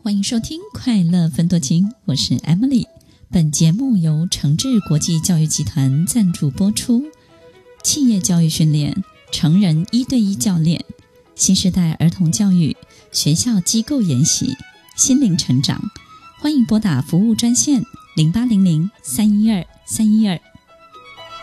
欢迎收听快乐分多金，我是 Emily。 本节目由诚志国际教育集团赞助播出。企业教育训练、成人1对1教练、新时代儿童教育、学校机构研习、心灵成长，欢迎拨打服务专线0800-312-312